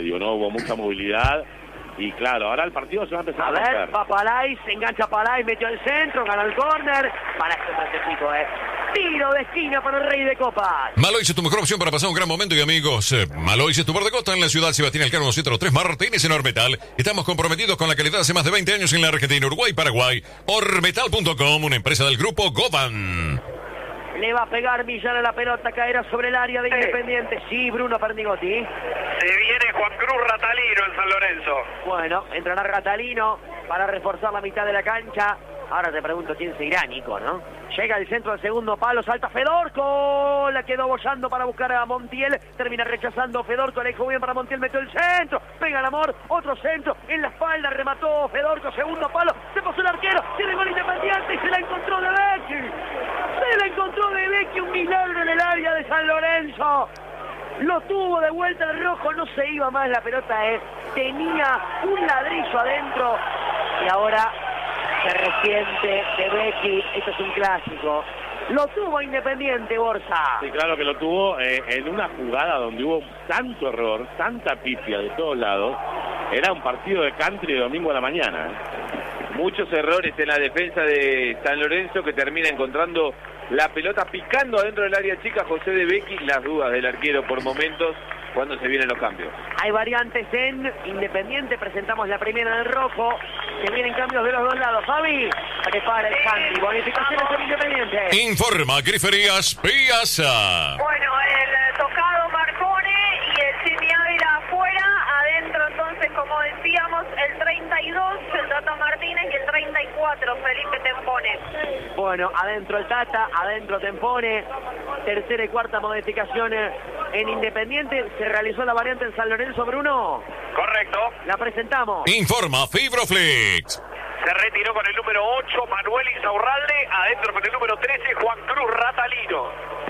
predio, ¿no? Hubo mucha movilidad. Y claro, ahora el partido se va a empezar a ver, romper. va Palay, se engancha Palay, metió el centro, gana el córner. Para este frentecito, tiro de esquina para el Rey de Copas. Malois es tu mejor opción para pasar un gran momento y amigos. Malois es tu bar de costa en la ciudad Sebastián Elcano 203 Martínez en Ormetal. Estamos comprometidos con la calidad hace más de 20 años en la Argentina, Uruguay y Paraguay. Ormetal.com, una empresa del grupo Goban. Le va a pegar Millán a la pelota, caerá sobre el área de Independiente. Sí, Bruno Pernigotti. Se viene Juan Cruz Ratalino en San Lorenzo. Bueno, entrará Ratalino para reforzar la mitad de la cancha. Ahora te pregunto quién se irá, Nico, ¿no? Llega el centro al segundo palo, salta Fedorco, la quedó bollando para buscar a Montiel, termina rechazando Fedorco, le dejó bien para Montiel, metió el centro, pega el amor, otro centro, en la espalda, remató Fedorco, segundo palo, se pasó el arquero, tiene gol Independiente y se la encontró de Becchi, se la encontró de Becchi, un milagro en el área de San Lorenzo. Lo tuvo de vuelta el rojo, no se iba más la pelota, tenía un ladrillo adentro y ahora se resiente de Becchi. Esto es un clásico. Lo tuvo Independiente, Borja. Sí, claro que lo tuvo en una jugada donde hubo tanto error, tanta pifia de todos lados. Era un partido de country de domingo a la mañana. Muchos errores en la defensa de San Lorenzo que termina encontrando la pelota picando adentro del área chica. José de Becchi, las dudas del arquero por momentos cuando se vienen los cambios. Hay variantes en Independiente, presentamos la primera del rojo, se vienen cambios de los dos lados. Fabi, prepara el Santi, bonificaciones en Independiente. Informa Griferías Piazza. Bueno, el tocado Marcone y el Jimmy Ávila afuera, adentro entonces, como decíamos, el 32, el Tata Martínez y el 34, Felipe Tempone. Bueno, adentro el Tata, adentro Tempone, tercera y cuarta modificación en Independiente. Se realizó la variante en San Lorenzo, Bruno. Correcto. La presentamos. Informa Fibroflix. Se retiró con el número 8 Manuel Insaurralde, adentro con el número 13 Juan Cruz Ratalino.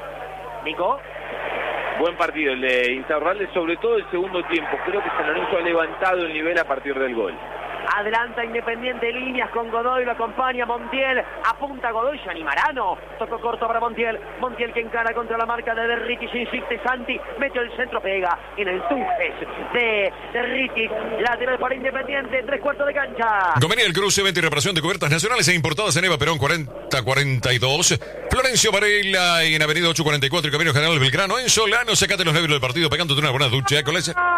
Nico. Buen partido el de Insaurralde, sobre todo el segundo tiempo. Creo que San Lorenzo ha levantado el nivel a partir del gol. Adelanta Independiente, líneas con Godoy, lo acompaña Montiel, apunta Godoy, se animará, no, tocó corto para Montiel, Montiel que encara contra la marca de Derritis, insiste Santi, metió el centro, pega en el tujes de Derritis, lateral para Independiente, 3/4 de cancha. Convenía el cruce, venta y reparación de cubiertas nacionales e importadas en Eva Perón 4042, Florencio Varela y en Avenida 844 y Camino General Belgrano, en Solano, sacate los nervios del partido pegándote una buena ducha con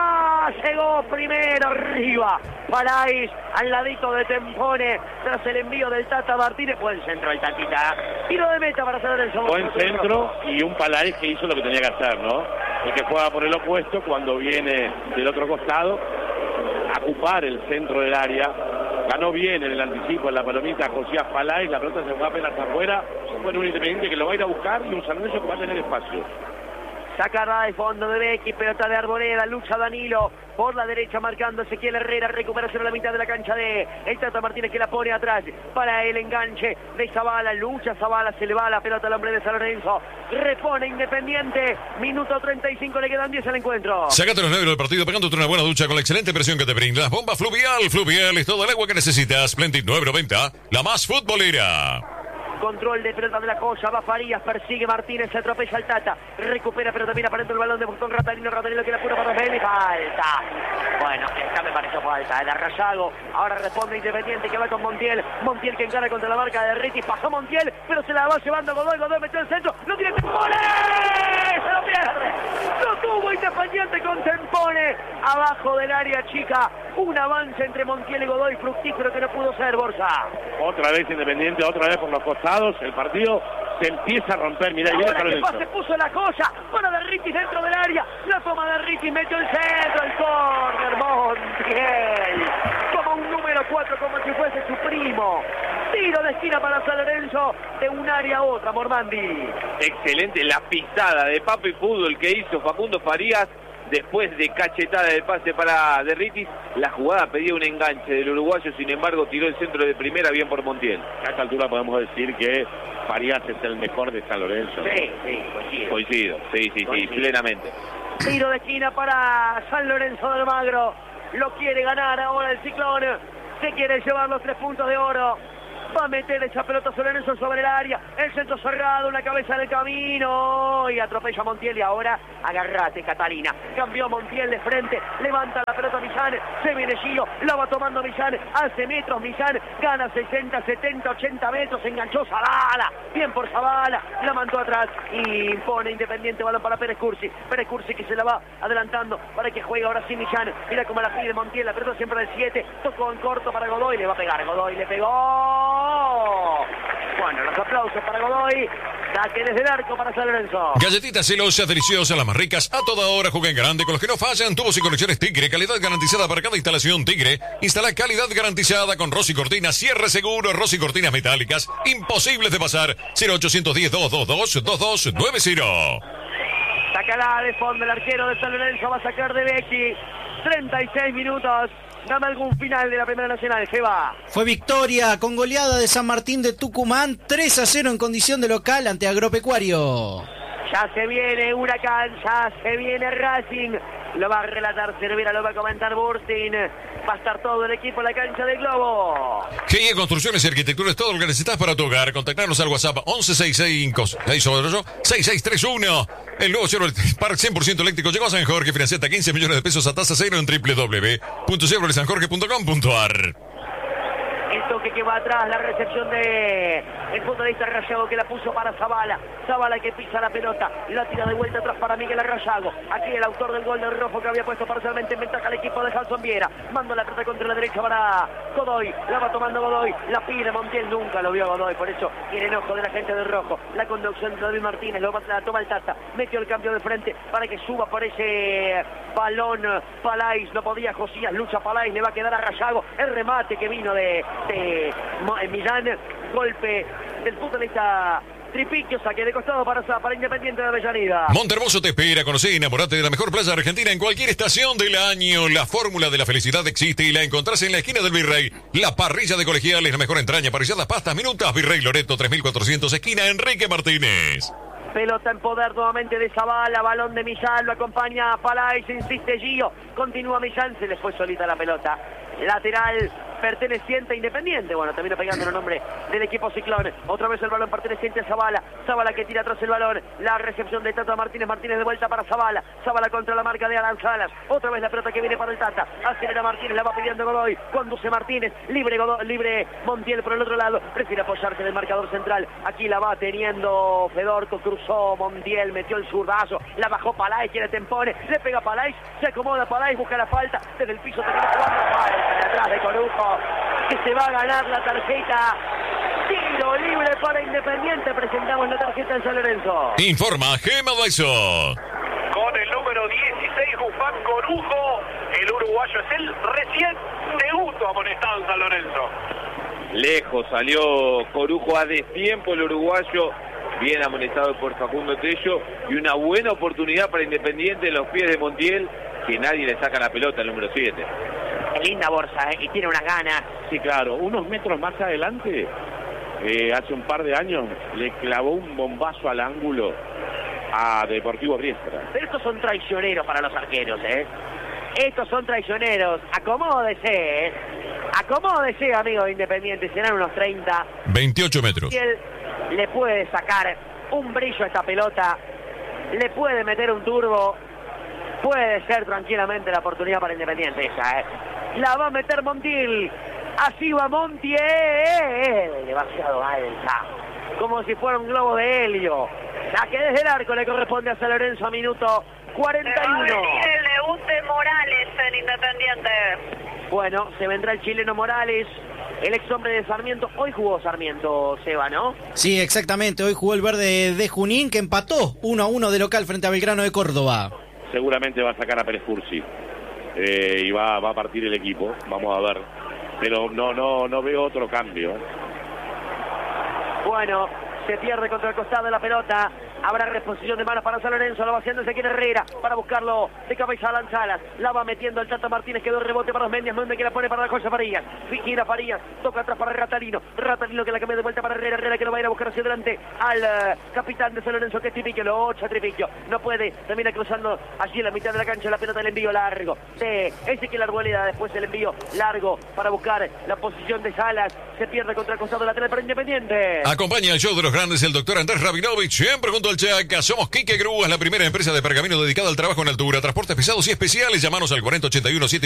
Llegó primero arriba, Palais, al ladito de Tempone, tras el envío del Tata Martínez, buen centro del Tatita, tiro de meta para San Lorenzo. Buen centro y un Palais que hizo lo que tenía que hacer, ¿no? El que juega por el opuesto cuando viene del otro costado, a ocupar el centro del área, ganó bien en el anticipo en la palomita Josías Palais, la pelota se fue apenas afuera, bueno, un Independiente que lo va a ir a buscar y un San Lorenzo que va a tener espacio. Sacada de fondo de Becchi, pelota de Arboleda, lucha Danilo, por la derecha marcando Ezequiel Herrera, recuperación a la mitad de la cancha de el Tata Martínez que la pone atrás, para el enganche de Zavala, lucha Zavala, se le va la pelota al hombre de San Lorenzo, repone Independiente, minuto 35, le quedan 10 al encuentro. Sácate los nervios del partido pegándote una buena ducha con la excelente presión que te brinda las bombas Fluvial. Fluvial es todo el agua que necesitas. Splendid 990, la más futbolera. Control de pelota de la Joya, va Farías, persigue Martínez, se atropella al Tata, recupera, pero también aparenta el balón de Botón Ratalino que la pura para Meli, falta. Bueno, esta me pareció falta, el Arrayago, ahora responde Independiente que va con Montiel, Montiel que encara contra la marca de Ritti, pasó Montiel, pero se la va llevando Godoy, Godoy metió el centro, no tiene Tempone, se lo pierde, lo tuvo Independiente con Tempone, abajo del área chica, un avance entre Montiel y Godoy, fructífero que no pudo ser, Borja. Otra vez Independiente, otra vez por los costados, el partido se empieza a romper, mirá, y viene San Lorenzo. Se puso la Joya, bueno de Ritti dentro del área, la toma de Ritti, metió el centro, el córner, Montiel, como un número 4, como si fuese su primo. Tiro de esquina para San Lorenzo, de un área a otra, Mormandi. Excelente la pisada de Papi Fútbol que hizo Facundo Farías. Después de cachetada de pase para Derritis, la jugada pedía un enganche del uruguayo, sin embargo tiró el centro de primera bien por Montiel. A esta altura podemos decir que Farías es el mejor de San Lorenzo. Sí, coincido, sí, plenamente. Tiro de esquina para San Lorenzo de Almagro, lo quiere ganar ahora el Ciclón, se quiere llevar los 3 puntos de oro. Va a meter esa pelota San Lorenzo sobre el área, el centro cerrado, una cabeza en el camino y atropella a Montiel y ahora agárrate Catalina. Cambió Montiel de frente, levanta la Millán, se viene Gio, la va tomando Millán, hace metros Millán, gana 60, 70, 80 metros, enganchó Zavala, bien por Zavala, la mandó atrás y impone Independiente, balón para Pérez Cursi que se la va adelantando para que juegue ahora sí Millán, mira cómo la pide Montiel, la pelota siempre del 7, tocó en corto para Godoy, le va a pegar, Godoy le pegó. Bueno, los aplausos para Godoy. Saque desde el arco para San Lorenzo. Galletitas celosas, deliciosas, las más ricas, a toda hora, juega en grande con los que no fallan, tubos y conexiones Tigre, calidad garantizada para cada instalación Tigre. Instala calidad garantizada con Rossi Cortinas, cierre seguro, Rossi Cortinas metálicas, imposibles de pasar. 0810-222-2290. Sácala de fondo el arquero de San Lorenzo, va a sacar de Becchi. 36 minutos. Dame algún final de la Primera Nacional, Jeva. Fue victoria con goleada de San Martín de Tucumán, 3-0 en condición de local ante Agropecuario. Ya se viene Huracán, ya se viene Racing. Lo va a relatar Cervera, lo va a comentar Bursin. Va a estar todo el equipo en la cancha del Globo. GIE Construcciones y Arquitectura es todo lo que necesitas para tu hogar. Contactarnos al WhatsApp 1165-688-6631. El nuevo Chevrolet Spark 100% eléctrico llegó a San Jorge. Financia hasta 15 millones de pesos a tasa cero en www.chevroletsanjorge.com.ar. El toque que va atrás, la recepción de el futbolista Rayago que la puso para Zavala. Zavala que pisa la pelota, la tira de vuelta atrás para Miguel Rayago. Aquí el autor del gol del rojo que había puesto parcialmente en ventaja al equipo de Hanson Viera. Manda la pelota contra la derecha para Godoy. La va tomando Godoy, la pide Montiel, nunca lo vio Godoy, por eso tiene enojo de la gente del rojo. La conducción de David Martínez, la toma el Tata, metió el cambio de frente para que suba por ese balón Palais, no podía Josías, lucha Palais, le va a quedar a Rayago. El remate que vino de Milán, golpe del futbolista Tripiquio, saque de costado para Independiente de Avellaneda. Montermoso te espera, conoce y enamorate de la mejor playa argentina en cualquier estación del año. La fórmula de la felicidad existe y la encontrás en la esquina del Virrey. La parrilla de Colegiales, la mejor entraña, parrilladas, pastas, minutas, Virrey Loreto 3400, esquina Enrique Martínez. Pelota en poder nuevamente de Zavala, balón de Millán, lo acompaña Palais, insiste Gio, continúa Millán, se le fue solita la pelota. Lateral perteneciente a Independiente, bueno, termina pegando el nombre del equipo Ciclón. Otra vez el balón perteneciente a Zavala, Zavala que tira atrás el balón, la recepción de Tata Martínez, Martínez de vuelta para Zavala, Zavala contra la marca de Alan Salas, otra vez la pelota que viene para el Tata, acelera Martínez, la va pidiendo Godoy, conduce Martínez, libre Montiel por el otro lado, prefiere apoyarse en el marcador central, aquí la va teniendo Fedorco, cruzó Montiel, metió el zurdazo, la bajó Palais, quiere tempone, le pega Palais, se acomoda Palais, busca la falta, desde el piso termina jugando, falta de atrás de Corujo, que se va a ganar la tarjeta. Tiro libre para Independiente. Presentamos la tarjeta en San Lorenzo. Informa Gema Baizo. Con el número 16, Guzmán Corujo. El uruguayo es el recién segundo amonestado en San Lorenzo. Lejos salió Corujo a destiempo el uruguayo. Bien amonestado por Facundo Tello. Y una buena oportunidad para Independiente en los pies de Montiel, que nadie le saca la pelota al número 7. Linda Borsa, y tiene unas ganas. Sí, claro, unos metros más adelante, hace un par de años, le clavó un bombazo al ángulo a Deportivo Riestra. Pero estos son traicioneros para los arqueros, Estos son traicioneros. Acomódese, Acomódese, amigo de Independiente. Serán unos 30. 28 metros. Y él le puede sacar un brillo a esta pelota. Le puede meter un turbo. Puede ser tranquilamente la oportunidad para Independiente esa, La va a meter Montiel. Así va Montiel. Demasiado alta. Como si fuera un globo de helio. Saque desde el arco, le corresponde a San Lorenzo a minuto 41. El debut de Morales en Independiente. Bueno, se vendrá el chileno Morales, el ex hombre de Sarmiento. Hoy jugó Sarmiento, Seba, ¿no? Sí, exactamente. Hoy jugó el verde de Junín, que empató 1-1 de local frente a Belgrano de Córdoba. Seguramente va a sacar a Pérez Cursi y va a partir el equipo, vamos a ver, pero no veo otro cambio. Bueno, se pierde contra el costado de la pelota. Habrá reposición de manos para San Lorenzo. Lo va haciendo Ezequiel Herrera para buscarlo de cabeza a Lanzalas. La va metiendo el Tata Martínez. Quedó el rebote para los Méndez. Méndez que la pone para la Cosa Farías. Gira Farías. Toca atrás para Ratalino. Ratalino que la cambia de vuelta para Herrera. Herrera que lo va a ir a buscar hacia adelante al capitán de San Lorenzo, que es Tripiquio. Lo ocha Tripiquio. No puede. Termina cruzando allí en la mitad de la cancha. La pelota del envío largo de Ezequiel Arboleda. Después el envío largo para buscar la posición de Salas. Se pierde contra el costado lateral para Independiente. Acompaña el show de los grandes el doctor Andrés Rabinovich, siempre junto al Chaca. Somos Quique Grúas, la primera empresa de pergamino dedicada al trabajo en altura, transportes pesados y especiales. Llamanos al 4081